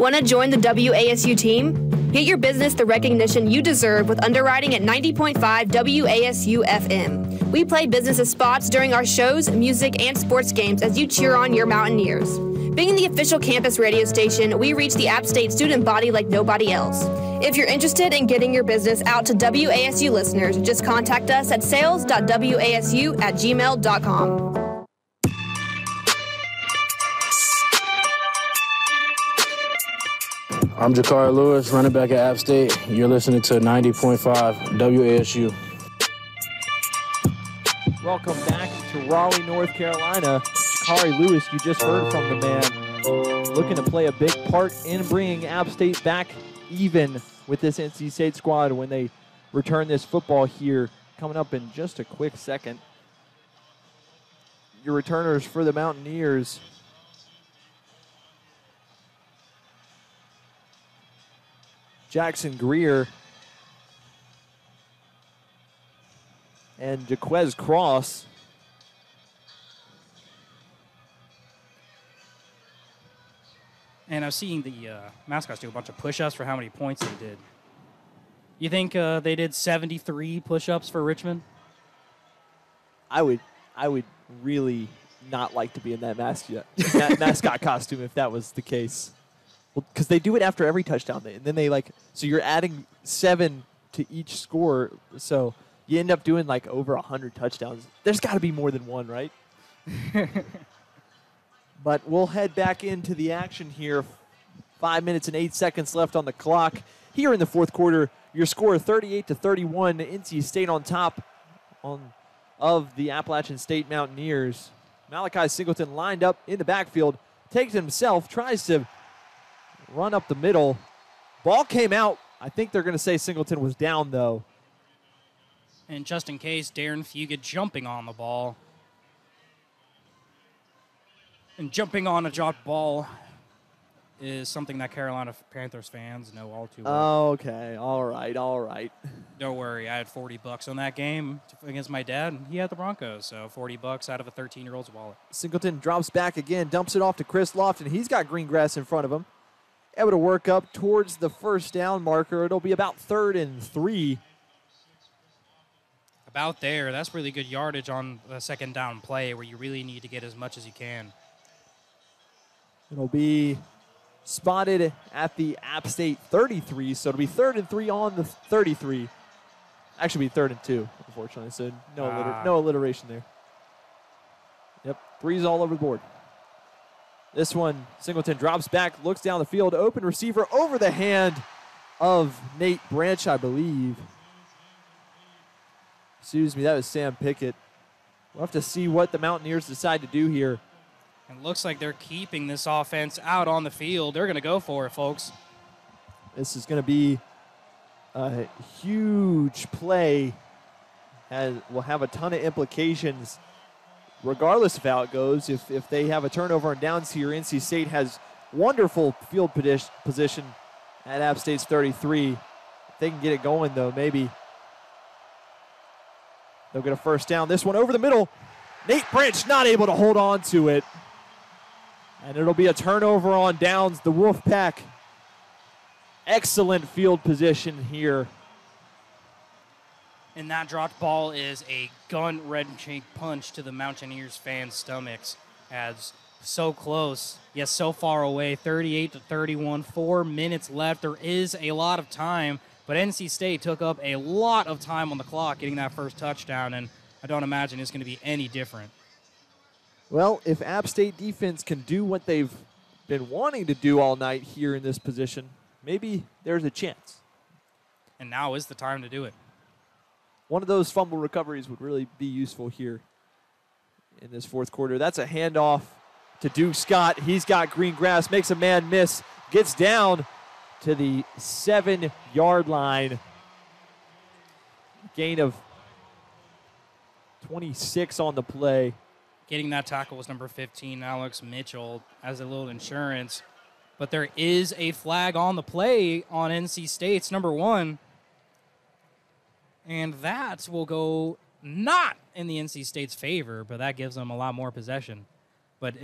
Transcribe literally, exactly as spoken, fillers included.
Want to join the W A S U team? Get your business the recognition you deserve with underwriting at ninety point five W A S U F M. We play business spots during our shows, music, and sports games as you cheer on your Mountaineers. Being the official campus radio station, we reach the App State student body like nobody else. If you're interested in getting your business out to W A S U listeners, just contact us at sales dot W A S U at gmail dot com. I'm Jakari Lewis, running back at App State. You're listening to ninety point five W A S U. Welcome back to Raleigh, North Carolina. Jakari Lewis, you just heard from the man, looking to play a big part in bringing App State back even with this N C State squad when they return this football here. Coming up in just a quick second. Your returners for the Mountaineers. Jackson Greer and Jaquez Cross. And I was seeing the uh, mascots do a bunch of push-ups for how many points they did. You think uh, they did seventy-three push-ups for Richmond? I would, I would really not like to be in that mascot, that mascot costume if that was the case. Well, because they do it after every touchdown, and then they like so you're adding seven to each score, so you end up doing like over a hundred touchdowns. There's got to be more than one, right? But we'll head back into the action here. Five minutes and eight seconds left on the clock here in the fourth quarter. Your score thirty-eight to thirty-one. N C State on top on of the Appalachian State Mountaineers. Malachi Singleton lined up in the backfield, takes it himself, tries to run up the middle. Ball came out. I think they're going to say Singleton was down, though. And just in case, Darren Fugit jumping on the ball. And jumping on a dropped ball is something that Carolina Panthers fans know all too well. Okay, all right, all right. Don't worry, I had forty bucks on that game against my dad, and he had the Broncos, so forty bucks out of a thirteen-year-old's wallet. Singleton drops back again, dumps it off to Chris Lofton. He's got green grass in front of him. Able to work up towards the first down marker. It'll be about third and three. About there. That's really good yardage on the second down play where you really need to get as much as you can. It'll be spotted at the App State thirty-three, so it'll be third and three on the thirty-three. Actually, be third and two, unfortunately, so no, uh, alliter- no alliteration there. Yep, threes all over the board. This one, Singleton drops back, looks down the field, open receiver over the hand of Nate Branch, I believe. Excuse me, that was Sam Pickett. We'll have to see what the Mountaineers decide to do here. It looks like they're keeping this offense out on the field. They're going to go for it, folks. This is going to be a huge play and will have a ton of implications regardless of how it goes. If, if they have a turnover and downs here, N C State has wonderful field position at App State's thirty-three. If they can get it going, though, maybe they'll get a first down. This one over the middle. Nate Branch not able to hold on to it. And it'll be a turnover on downs. The Wolfpack, excellent field position here. And that dropped ball is a gun-wrenching punch to the Mountaineers fans' stomachs. As so close, yet so far away, thirty-eight to thirty-one, four minutes left. There is a lot of time, but N C State took up a lot of time on the clock getting that first touchdown, and I don't imagine it's going to be any different. Well, if App State defense can do what they've been wanting to do all night here in this position, maybe there's a chance. And now is the time to do it. One of those fumble recoveries would really be useful here in this fourth quarter. That's a handoff to Duke Scott. He's got green grass, makes a man miss, gets down to the seven-yard line. Gain of twenty-six on the play. Getting that tackle was number fifteen, Alex Mitchell, as a little insurance. But there is a flag on the play on N C State's number one. And that will go not in the N C State's favor, but that gives them a lot more possession.